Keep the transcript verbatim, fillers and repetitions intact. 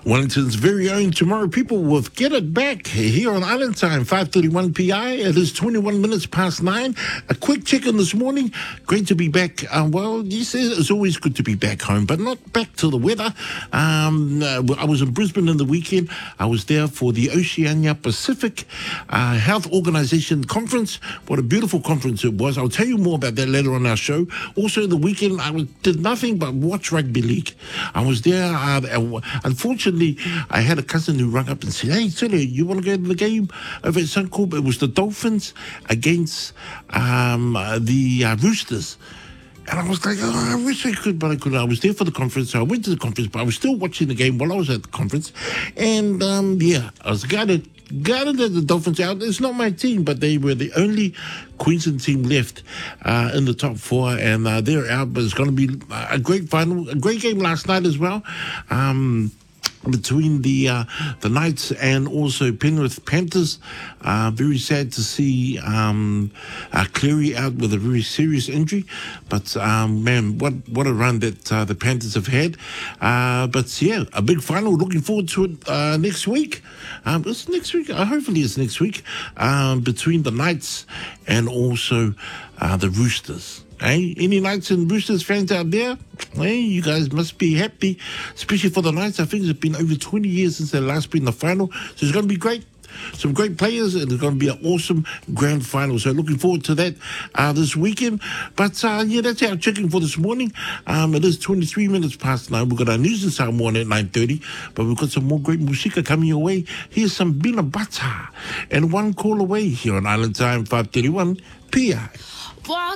Wellington's very own Tomorrow People with Get It Back here on Island Time, five thirty-one P I. It is twenty-one minutes past nine. A quick check-in this morning. Great to be back. Uh, well, yes, it's always good to be back home, but not back to the weather. Um, uh, I was in Brisbane in the weekend. I was there for the Oceania Pacific uh, Health Organization Conference. What a beautiful conference it was. I'll tell you more about that later on our show. Also, the weekend, I was, did nothing but watch rugby league. I was there. Uh, unfortunately, I had a cousin who rang up and said, "Hey, Celia, you want to go to the game over at Suncorp?" It was the Dolphins against um, uh, the uh, Roosters. And I was like, oh, I wish I could, but I couldn't. I was there for the conference, so I went to the conference, but I was still watching the game while I was at the conference. And, um, yeah, I was gutted. Gutted that the Dolphins out. It's not my team, but they were the only Queensland team left uh, in the top four, and uh, they're out. But it's going to be a great final, a great game last night as well. Um... between the uh, the Knights and also Penrith Panthers. Uh, very sad to see um, uh, Cleary out with a very serious injury. But, um, man, what, what a run that uh, the Panthers have had. Uh, but, yeah, a big final. Looking forward to it uh, next week. Um, it's next week. Uh, hopefully it's next week. Um, between the Knights and also uh, the Roosters. Hey, any Knights and Roosters fans out there? Hey, you guys must be happy, especially for the Knights. I think it's been over twenty years since they last been in the final, so it's going to be great. Some great players, and it's going to be an awesome grand final. So looking forward to that uh, this weekend. But, uh, yeah, that's our checking for this morning. Um, it is twenty-three minutes past nine. We've got our news in Samoa at nine thirty, but we've got some more great musika coming your way. Here's some Bina Bata and One Call Away here on Island Time, five thirty-one P I.